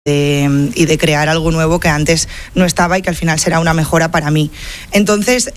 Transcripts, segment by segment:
y de crear algo nuevo que antes no estaba y que al final será una mejora para mí. Entonces,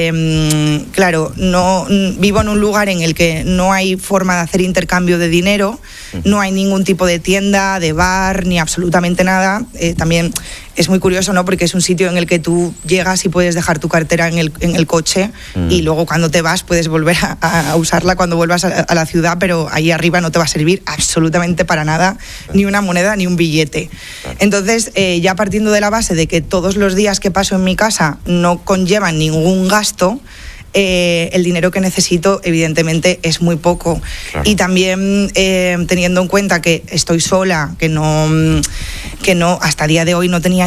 claro, no vivo en un lugar en el que no hay forma de hacer intercambio de dinero, no hay ningún tipo de tienda, de bar, ni absolutamente nada. También es muy curioso, ¿no? Porque es un sitio en el que tú llegas y puedes dejar tu cartera en el coche y luego cuando te vas puedes volver a usarla cuando vuelvas a la ciudad, pero ahí arriba no te va a servir absolutamente para nada, ni una moneda ni un billete. Entonces, ya partiendo de la base de que todos los días que paso en mi casa no conllevan ningún gasto, el dinero que necesito evidentemente es muy poco. Claro. Y también teniendo en cuenta que estoy sola, que no hasta el día de hoy no tenía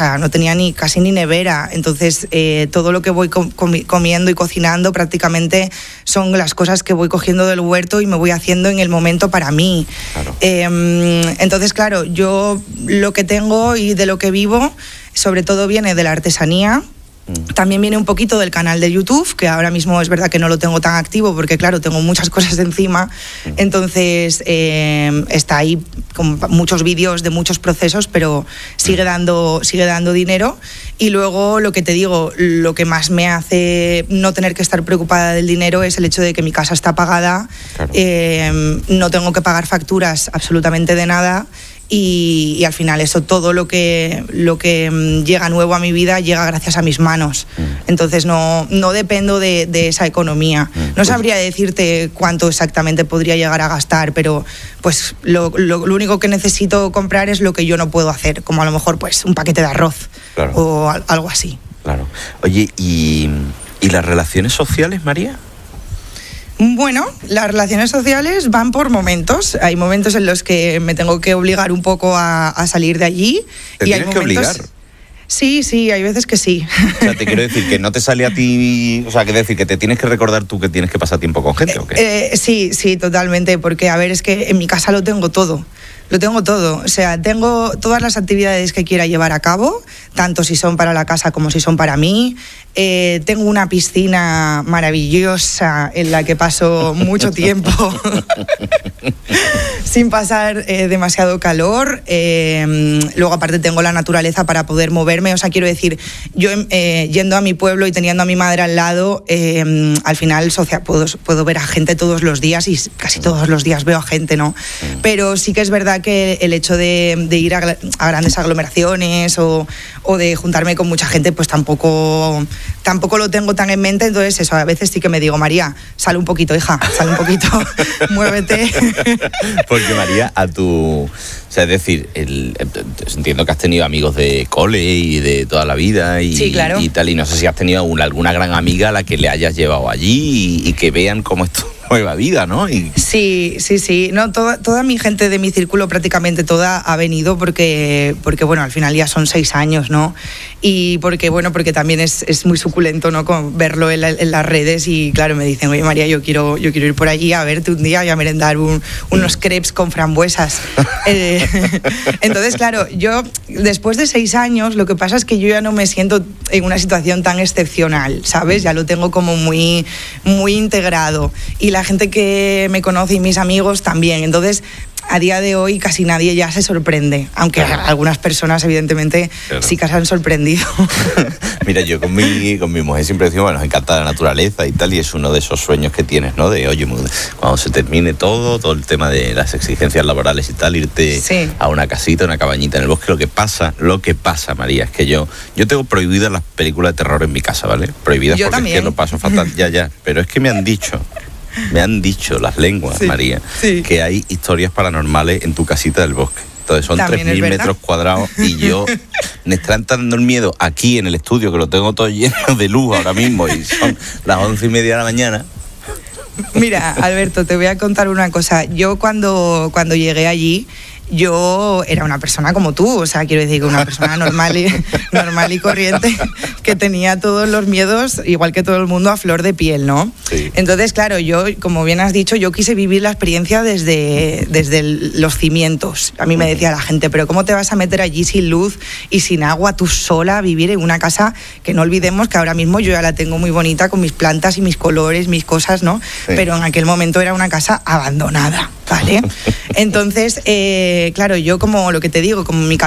ni casi ni nevera, entonces todo lo que voy comiendo y cocinando prácticamente son las cosas que voy cogiendo del huerto y me voy haciendo en el momento para mí. Claro. Entonces, claro, yo lo que tengo y de lo que vivo sobre todo viene de la artesanía. También viene un poquito del canal de YouTube, que ahora mismo es verdad que no lo tengo tan activo porque, claro, tengo muchas cosas encima. Entonces, está ahí con muchos vídeos de muchos procesos, pero sigue dando dinero. Y luego, lo que te digo, lo que más me hace no tener que estar preocupada del dinero es el hecho de que mi casa está pagada, claro. No tengo que pagar facturas absolutamente de nada. Y al final eso, todo lo que llega nuevo a mi vida llega gracias a mis manos. Entonces no dependo de esa economía. No sabría decirte cuánto exactamente podría llegar a gastar, pero pues lo único que necesito comprar es lo que yo no puedo hacer, como a lo mejor pues un paquete de arroz, claro. O algo así. Claro. Oye, ¿y las relaciones sociales, María? Bueno, las relaciones sociales van por momentos. Hay momentos en los que me tengo que obligar un poco a salir de allí. ¿Te tienes que obligar? Sí, hay veces que sí. O sea, te quiero decir que no te sale a ti... O sea, quiero decir que te tienes que recordar tú que tienes que pasar tiempo con gente, ¿o qué? Sí, totalmente, porque, a ver, es que en mi casa lo tengo todo. O sea, tengo todas las actividades que quiera llevar a cabo, tanto si son para la casa como si son para mí. Tengo una piscina maravillosa en la que paso mucho tiempo sin pasar demasiado calor. Luego, aparte, tengo la naturaleza para poder moverme. O sea, quiero decir, yo yendo a mi pueblo y teniendo a mi madre al lado, al final puedo ver a gente todos los días y casi todos los días veo a gente, ¿no? Pero sí que es verdad que el hecho de ir a grandes aglomeraciones o de juntarme con mucha gente, pues tampoco lo tengo tan en mente. Entonces eso, a veces sí que me digo, María, sal un poquito, hija, sal un poquito, muévete. Porque María, o sea, es decir, entiendo que has tenido amigos de cole y de toda la vida y, sí, claro. Y tal, y no sé si has tenido alguna gran amiga a la que le hayas llevado allí y que vean cómo es tu nueva vida, ¿no? Sí. No, toda mi gente de mi círculo, prácticamente toda, ha venido porque bueno, al final ya son 6 años, ¿no? Y porque también es muy suculento, ¿no? Verlo en las redes y claro, me dicen, oye, María, yo quiero ir por allí a verte un día y a merendar unos crepes con frambuesas. Entonces, claro, yo después de 6 años, lo que pasa es que yo ya no me siento en una situación tan excepcional, ¿sabes? Ya lo tengo como muy, muy integrado. Y la gente que me conoce y mis amigos también. Entonces, a día de hoy casi nadie ya se sorprende, aunque algunas personas evidentemente sí que se han sorprendido. Mira, yo con mi mujer siempre decimos, bueno, nos encanta la naturaleza y tal, y es uno de esos sueños que tienes, ¿no? De, oye, cuando se termine todo el tema de las exigencias laborales y tal, irte a una casita, una cabañita en el bosque. Lo que pasa, María, es que yo tengo prohibidas las películas de terror en mi casa, ¿vale? Prohibidas yo porque también. Es que lo paso fatal, ya, pero es que me han dicho las lenguas, María, que hay historias paranormales en tu casita del bosque. Entonces son 3.000 metros cuadrados y yo me está dando el miedo aquí en el estudio, que lo tengo todo lleno de luz ahora mismo y son las 11:30 de la mañana. Mira, Alberto, te voy a contar una cosa. Yo cuando llegué allí, yo era una persona como tú, o sea, quiero decir que una persona normal y corriente, que tenía todos los miedos, igual que todo el mundo, a flor de piel, ¿no? Sí. Entonces, claro, yo, como bien has dicho, yo quise vivir la experiencia desde los cimientos. A mí me decía la gente, pero ¿cómo te vas a meter allí sin luz y sin agua, tú sola, a vivir en una casa que no olvidemos que ahora mismo yo ya la tengo muy bonita, con mis plantas y mis colores, mis cosas, ¿no? Sí. Pero en aquel momento era una casa abandonada, ¿vale? Entonces, claro, yo como lo que te digo, como mi